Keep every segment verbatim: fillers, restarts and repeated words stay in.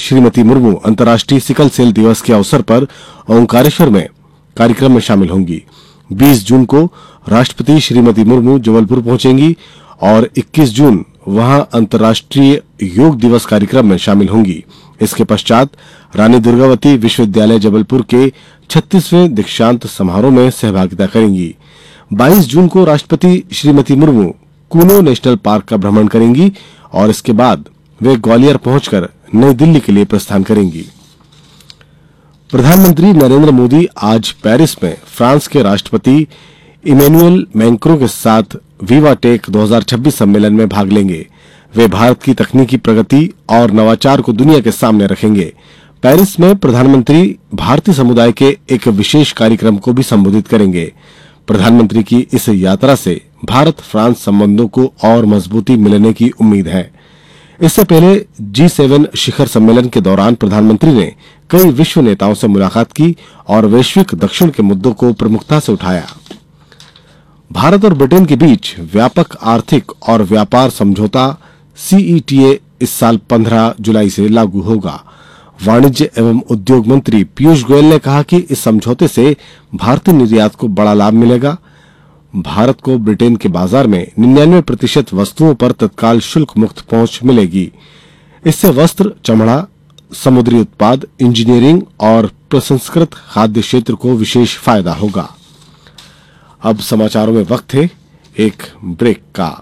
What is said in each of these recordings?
श्रीमती मुर्मू अंतर्राष्ट्रीय sickle cell दिवस के अवसर पर ओंकारेश्वर में कार्यक्रम में शामिल होंगी। बीस जून को राष्ट्रपति श्रीमती मुर्मू जबलपुर पहुंचेंगी और इक्कीस जून वहां अंतर्राष्ट्रीय योग दिवस कार्यक्रम में शामिल होंगी। इसके पश्चात रानी दुर्गावती विश्वविद्यालय जबलपुर के छत्तीसवें दीक्षांत समारोह में सहभागिता करेंगी। बाईस जून को राष्ट्रपति श्रीमती मुर्मू कूनो नेशनल पार्क का भ्रमण करेंगी और इसके बाद वे ग्वालियर पहुंचकर नई दिल्ली के लिए प्रस्थान करेंगी। प्रधानमंत्री नरेंद्र मोदी आज पेरिस में फ्रांस के राष्ट्रपति इमैनुअल मैक्रों के साथ विवा टेक दो हज़ार छब्बीस सम्मेलन में भाग लेंगे। वे भारत की तकनीकी प्रगति और नवाचार को दुनिया के सामने रखेंगे। पेरिस में प्रधानमंत्री भारतीय समुदाय के एक विशेष कार्यक्रम को भी संबोधित करेंगे। प्रधानमंत्री की इस यात्रा से भारत फ्रांस संबंधों को और मजबूती मिलने की उम्मीद है। इससे पहले जी सेवन शिखर सम्मेलन के दौरान प्रधानमंत्री ने कई विश्व नेताओं से मुलाकात की और वैश्विक दक्षिण के मुद्दों को प्रमुखता से उठाया। भारत और ब्रिटेन के बीच व्यापक आर्थिक और व्यापार समझौता सी ई टी ए इस साल पंद्रह जुलाई से लागू होगा। वाणिज्य एवं उद्योग मंत्री पीयूष गोयल ने कहा कि इस समझौते से भारतीय निर्यात को बड़ा लाभ मिलेगा। भारत को ब्रिटेन के बाजार में निन्यानवे प्रतिशत वस्तुओं पर तत्काल शुल्क मुक्त पहुंच मिलेगी। इससे वस्त्र, चमड़ा, समुद्री उत्पाद, इंजीनियरिंग और प्रसंस्कृत खाद्य क्षेत्र को विशेष फायदा होगा। अब समाचारों में वक्त है एक ब्रेक का।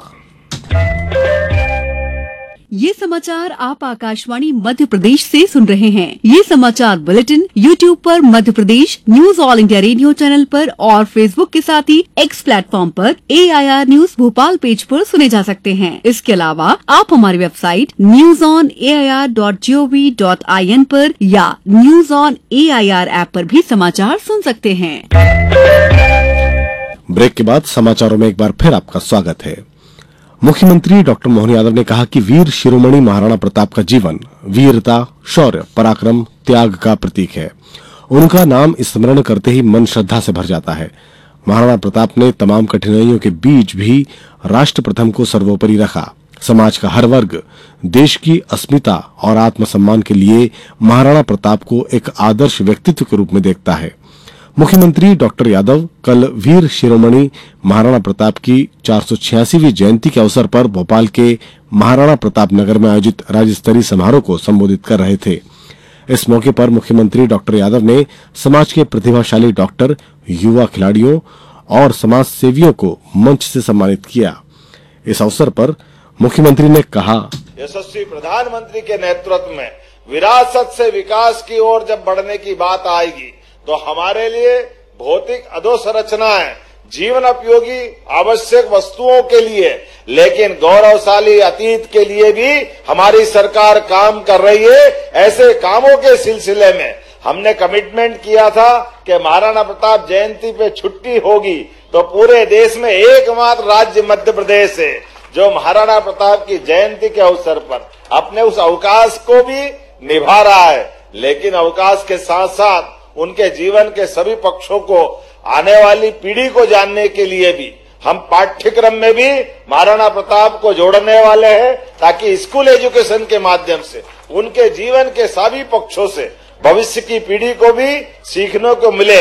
ये समाचार आप आकाशवाणी मध्य प्रदेश से सुन रहे हैं। ये समाचार बुलेटिन यूट्यूब पर Madhya Pradesh news all India radio channel पर और फेसबुक के साथ ही एक्स प्लेटफॉर्म पर ए I R news Bhopal page पर सुने जा सकते हैं। इसके अलावा आप हमारी website news on A I R dot G O V dot I N पर या news on A I R app पर भी समाचार सुन सकते हैं। ब्रेक के बाद समाचारों में एक बार फिर आपका स्वागत है। मुख्यमंत्री डॉक्टर मोहन यादव ने कहा कि वीर शिरोमणि महाराणा प्रताप का जीवन वीरता, शौर्य, पराक्रम, त्याग का प्रतीक है। उनका नाम स्मरण करते ही मन श्रद्धा से भर जाता है। महाराणा प्रताप ने तमाम कठिनाइयों के बीच भी राष्ट्र प्रथम को सर्वोपरि रखा। समाज का हर वर्ग देश की अस्मिता और आत्मसम्मान के लिए महाराणा प्रताप को एक आदर्श व्यक्तित्व के रूप में देखता है। मुख्यमंत्री डॉक्टर यादव कल वीर शिरोमणि महाराणा प्रताप की चार सौ छियासीवीं जयंती के अवसर पर भोपाल के महाराणा प्रताप नगर में आयोजित राज्य स्तरीय समारोह को संबोधित कर रहे थे। इस मौके पर मुख्यमंत्री डॉक्टर यादव ने समाज के प्रतिभाशाली डॉक्टर, युवा खिलाड़ियों और समाज सेवियों को मंच से सम्मानित किया। इस अवसर पर मुख्यमंत्री ने कहा, यशस्वी प्रधानमंत्री के नेतृत्व में विरासत से विकास की ओर जब बढ़ने की बात आएगी तो हमारे लिए भौतिक अधोसंरचनाएं, जीवन उपयोगी आवश्यक वस्तुओं के लिए, लेकिन गौरवशाली अतीत के लिए भी हमारी सरकार काम कर रही है। ऐसे कामों के सिलसिले में हमने कमिटमेंट किया था कि महाराणा प्रताप जयंती पे छुट्टी होगी तो पूरे देश में एकमात्र राज्य मध्य प्रदेश है जो महाराणा प्रताप की जयंती के अवसर पर अपने उस अवकाश को भी निभा रहा है। लेकिन अवकाश के साथ साथ उनके जीवन के सभी पक्षों को आने वाली पीढ़ी को जानने के लिए भी हम पाठ्यक्रम में भी महाराणा प्रताप को जोड़ने वाले हैं ताकि स्कूल एजुकेशन के माध्यम से उनके जीवन के सभी पक्षों से भविष्य की पीढ़ी को भी सीखने को मिले।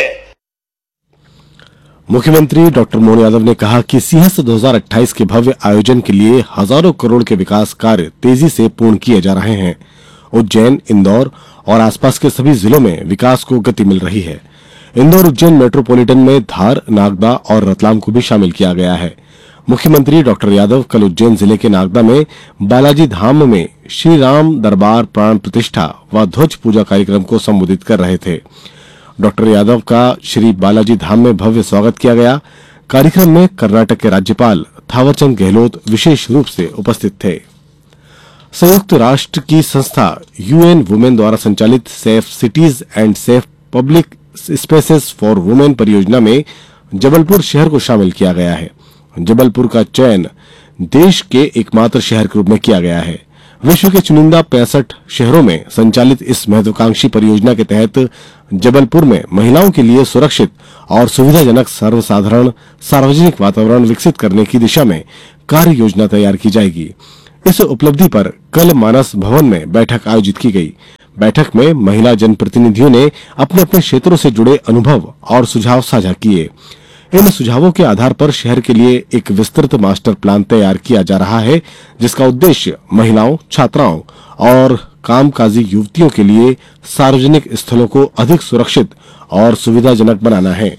मुख्यमंत्री डॉक्टर मोहन यादव ने कहा कि सिंहस्थ दो हज़ार अट्ठाईस के भव्य आयोजन के लिए हजारों करोड़ के विकास कार्य तेजी से पूर्ण किए जा रहे हैं। उज्जैन, इंदौर और आसपास के सभी जिलों में विकास को गति मिल रही है। इंदौर उज्जैन मेट्रोपॉलिटन में धार, नागदा और रतलाम को भी शामिल किया गया है। मुख्यमंत्री डॉक्टर यादव कल उज्जैन जिले के नागदा में बालाजी धाम में श्री राम दरबार प्राण प्रतिष्ठा व ध्वज पूजा कार्यक्रम को संबोधित कर रहे थे। डॉक्टर यादव का श्री बालाजी धाम में भव्य स्वागत किया गया। कार्यक्रम में कर्नाटक के राज्यपाल थावरचंद गहलोत विशेष रूप से उपस्थित थे। संयुक्त राष्ट्र की संस्था यूएन वुमेन द्वारा संचालित safe cities and safe public spaces for women परियोजना में जबलपुर शहर को शामिल किया गया है। जबलपुर का चयन देश के एकमात्र शहर के रूप में किया गया है। विश्व के चुनिंदा पैंसठ शहरों में संचालित इस महत्वाकांक्षी परियोजना के तहत जबलपुर में महिलाओं के लिए सुरक्षित और सुविधाजनक सर्वसाधारण सार्वजनिक वातावरण विकसित करने की दिशा में कार्य योजना तैयार की जाएगी। इस उपलब्धि पर कल मानस भवन में बैठक आयोजित की गई। बैठक में महिला जनप्रतिनिधियों ने अपने अपने क्षेत्रों से जुड़े अनुभव और सुझाव साझा किए। इन सुझावों के आधार पर शहर के लिए एक विस्तृत मास्टर प्लान तैयार किया जा रहा है, जिसका उद्देश्य महिलाओं, छात्राओं और कामकाजी युवतियों के लिए सार्वजनिक स्थलों को अधिक सुरक्षित और सुविधाजनक बनाना है।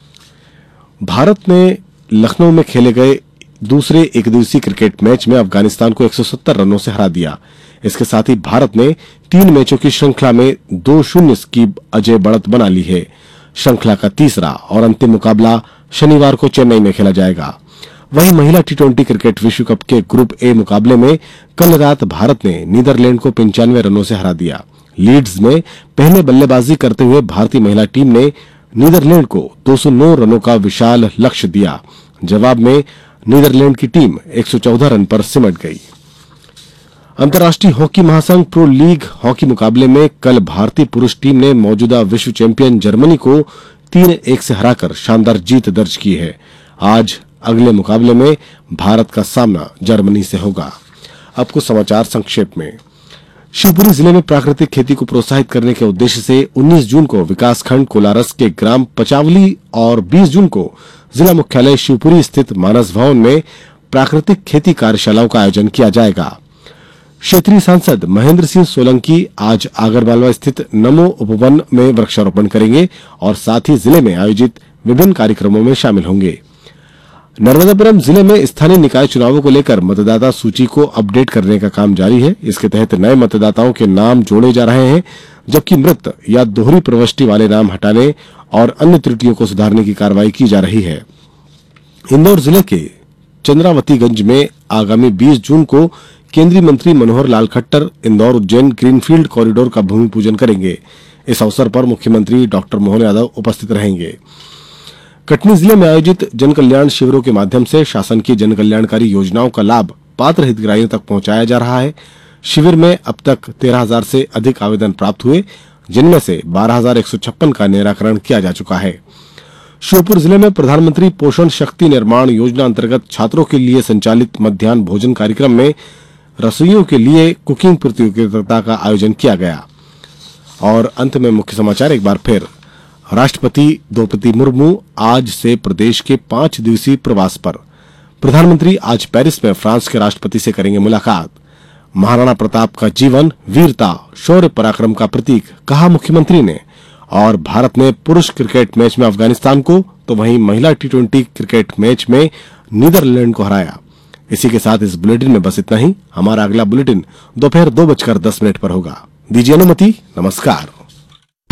भारत ने लखनऊ में खेले गए दूसरे एकदिवसीय क्रिकेट मैच में अफगानिस्तान को एक सौ सत्तर रनों से हरा दिया। इसके साथ ही भारत ने तीन मैचों की श्रृंखला में दो शून्य की अजय बढ़त बना ली है। श्रृंखला का तीसरा और अंतिम मुकाबला शनिवार को चेन्नई में खेला जाएगा। वहीं महिला टी ट्वेंटी क्रिकेट विश्व कप के ग्रुप ए मुकाबले में कल रात भारत ने नीदरलैंड को पंचानवे रनों से हरा दिया। लीड्स में पहले बल्लेबाजी करते हुए भारतीय महिला टीम ने नीदरलैंड को दो सौ नौ रनों का विशाल लक्ष्य दिया। जवाब में नीदरलैंड की टीम एक सौ चौदह रन पर सिमट गई। अंतर्राष्ट्रीय हॉकी महासंघ प्रो लीग हॉकी मुकाबले में कल भारतीय पुरुष टीम ने मौजूदा विश्व चैंपियन जर्मनी को तीन एक से हराकर शानदार जीत दर्ज की है। आज अगले मुकाबले में भारत का सामना जर्मनी से होगा। अब कुछ समाचार संक्षेप में। शिवपुरी जिले में प्राकृतिक खेती को प्रोत्साहित करने के उद्देश्य से उन्नीस जून को विकासखंड कोलारस के ग्राम पचावली और बीस जून को जिला मुख्यालय शिवपुरी स्थित मानस भवन में प्राकृतिक खेती कार्यशालाओं का आयोजन किया जाएगा। क्षेत्रीय सांसद महेंद्र सिंह सोलंकी आज आगरमालवा स्थित नमो उपवन में वृक्षारोपण करेंगे और साथ ही जिले में आयोजित विभिन्न कार्यक्रमों में शामिल होंगे। नर्मदापुरम जिले में स्थानीय निकाय चुनावों को लेकर मतदाता सूची को अपडेट करने का काम जारी है। इसके तहत नए मतदाताओं के नाम जोड़े जा रहे हैं, जबकि मृत या दोहरी प्रविष्टि वाले नाम हटाने और अन्य त्रुटियों को सुधारने की कार्रवाई की जा रही है। इंदौर जिले के चंद्रावतीगंज में आगामी बीस जून को केंद्रीय मंत्री मनोहर लाल खट्टर इंदौर उज्जैन ग्रीनफील्ड कॉरिडोर का भूमि पूजन करेंगे। इस अवसर पर मुख्यमंत्री डॉक्टर मोहन यादव उपस्थित रहेंगे। कटनी जिले में आयोजित जन कल्याण शिविरों के माध्यम से शासन की जन कल्याणकारी योजनाओं का लाभ पात्र हितग्राहियों तक पहुंचाया जा रहा है। शिविर में अब तक तेरह हजार से अधिक आवेदन प्राप्त हुए, जिनमें से बारह हजार एक सौ छप्पन का निराकरण किया जा चुका है। श्योपुर जिले में प्रधानमंत्री पोषण शक्ति निर्माण योजना अंतर्गत छात्रों के लिए संचालित मध्याह्न भोजन कार्यक्रम में रसोइयों के लिए कुकिंग प्रतियोगिता का आयोजन किया गया। और अंत में मुख्य समाचार एक बार फिर। राष्ट्रपति द्रौपदी मुर्मू आज से प्रदेश के पांच दिवसीय प्रवास पर। प्रधानमंत्री आज पेरिस में फ्रांस के राष्ट्रपति से करेंगे मुलाकात। महाराणा प्रताप का जीवन वीरता, शौर्य, पराक्रम का प्रतीक, कहा मुख्यमंत्री ने। और भारत ने पुरुष क्रिकेट मैच में अफगानिस्तान को तो वहीं महिला टी ट्वेंटी क्रिकेट मैच में नीदरलैंड को हराया। इसी के साथ इस बुलेटिन में बस इतना ही। हमारा अगला बुलेटिन दोपहर दो बजकर दस मिनट पर होगा। दीजिए अनुमति। नमस्कार।